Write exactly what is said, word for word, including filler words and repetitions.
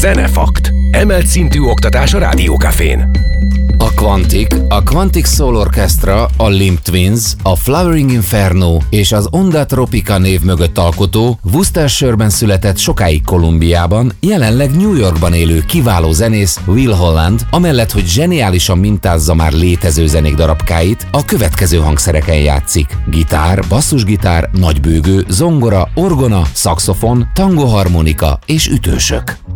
Zenefakt. Emelt szintű oktatás a Rádiókafén. A Quantic, a Quantic Soul Orchestra, a Limp Twins, a Flowering Inferno és az Onda Tropica név mögött alkotó, Worcestershire-ben született, sokáig Kolumbiában, jelenleg New Yorkban élő kiváló zenész Will Holland, amellett, hogy zseniálisan mintázza már létező zenék darabkáit, a következő hangszereken játszik: gitár, basszusgitár, nagybőgő, zongora, orgona, szaxofon, tangoharmonika és ütősök.